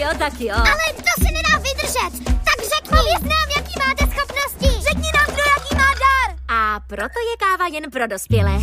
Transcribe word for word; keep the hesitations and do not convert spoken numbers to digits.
jo, tak jo. Ale to si nedá vydržet. Tak řekni. Pověz nám, jaký máte schopnosti. Řekni nám, kdo jaký má dar. A proto je káva jen pro dospělé.